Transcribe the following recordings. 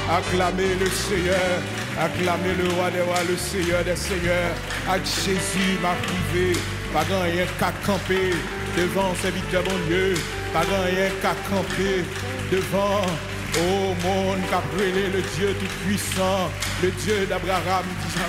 Acclamez le Seigneur, acclamez le roi des rois, le Seigneur des seigneurs. Avec Jésus m'a privé, pas grand rien qu'à camper devant serviteur bon Dieu, pas grand rien qu'à camper devant oh monde qu'a brûlé le Dieu tout-puissant, le Dieu d'Abraham,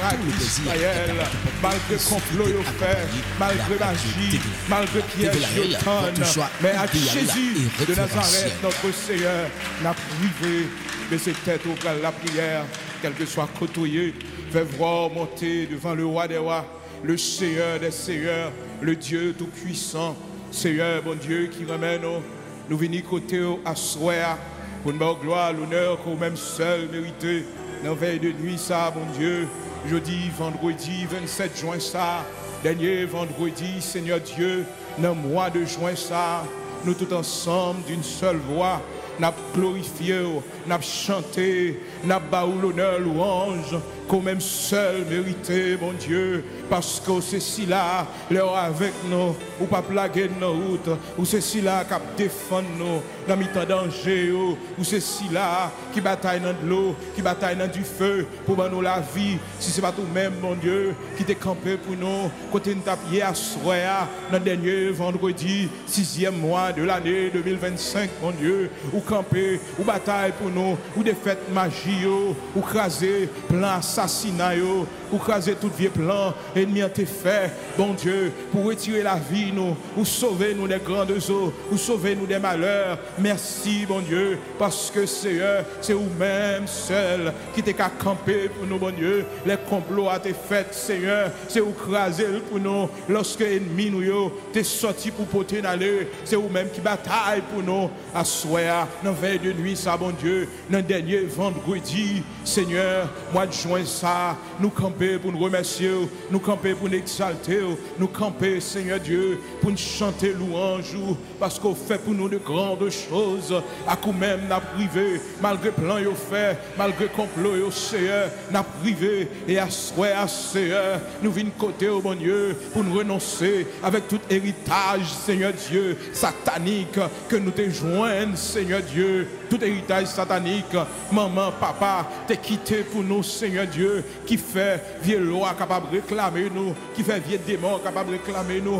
d'Israël, malgré complot au fait, malgré magie, malgré piège Jotan, mais à Jésus de Nazareth, notre Seigneur, n'a privé de ses têtes au bras de la prière, quel que soit côtoyé, fait voir monter devant le roi des rois, le Seigneur des seigneurs, le Dieu tout-puissant, Seigneur, bon Dieu, qui ramène nous venir côté à soir, pour nous donner gloire, l'honneur qu'on même seul mérité. Dans la veille de nuit, ça, bon Dieu, jeudi, vendredi, 27 juin, ça, dernier vendredi, Seigneur Dieu, dans le mois de juin, ça, nous tous ensemble d'une seule voix, nous glorifié, nous chanté, nous baou l'honneur, louange, qu'on même seul mérité, bon Dieu, parce que c'est si là, l'heure avec nous, ou pas plaguer nos routes, ou c'est si là qui défend nous, dans mi-temps danger, ou c'est si là qui bataille dans de l'eau, qui bataille dans du feu, pour nous la vie, si c'est pas tout même, mon Dieu, qui t'est campé pour nous, côté nous tapier à soir, dans le dernier vendredi, 6e mois de l'année 2025, mon Dieu, ou camper, ou bataille pour nous, ou défaite magie, ou craser, plan assassinat, ou craser tout vieux plan, ennemi a été fait, bon Dieu, pour retirer la vie, nous, ou sauver nous des grandes eaux, ou sauver nous des malheurs. Merci, bon Dieu, parce que Seigneur, c'est vous-même seul qui t'es qu'à camper pour nous, bon Dieu. Les complots a été faits, Seigneur, c'est vous craser pour nous, lorsque ennemi nous, t'es sorti pour porter d'aller, c'est vous-même qui bataille pour nous, à soir, dans veille de nuit, ça, bon Dieu, dans le dernier vendredi, Seigneur, mois de juin, ça, nous camper pour nous remercier, nous camper pour nous exalter, nous camper, Seigneur Dieu, pour nous chanter louange, parce qu'on fait pour nous de grandes choses, à coup même n'a privé, malgré plan yo fait, malgré complot yo Seigneur, n'a privé, et à soir, Seigneur, nous venons côté au bon Dieu, pour nous renoncer avec tout héritage, Seigneur Dieu, satanique, que nous te joignent, Seigneur Dieu, tout héritage satanique, maman, papa, t'es quitté pour nous, Seigneur Dieu, qui fait vieux loi capable de réclamer nous, qui fait vieux démon capable de réclamer nous.